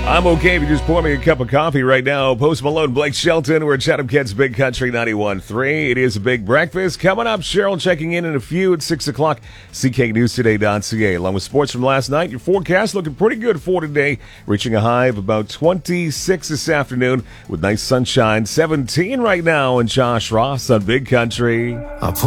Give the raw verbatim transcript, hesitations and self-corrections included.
I'm okay if you just pour me a cup of coffee right now. Post Malone, Blake Shelton. We're at Chatham Kids Big Country ninety-one point three. It is a big breakfast. Coming up, Cheryl checking in in a few at six o'clock. C K News Today dot C A. Along with sports from last night, your forecast looking pretty good for today. Reaching a high of about twenty-six this afternoon with nice sunshine. seventeen right now. And Josh Ross on Big Country.